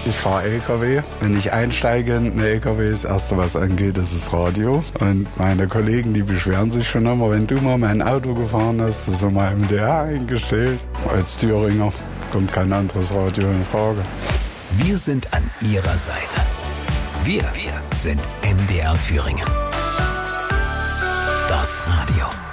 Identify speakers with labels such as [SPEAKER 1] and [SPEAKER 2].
[SPEAKER 1] Ich fahre LKW. Wenn ich einsteige in einen LKW, das Erste, was angeht, ist das Radio. Und meine Kollegen, die beschweren sich schon immer, wenn du mal mein Auto gefahren hast, das ist mal MDR eingestellt. Als Thüringer kommt kein anderes Radio in Frage.
[SPEAKER 2] Wir sind an Ihrer Seite. Wir sind MDR Thüringen. Das Radio.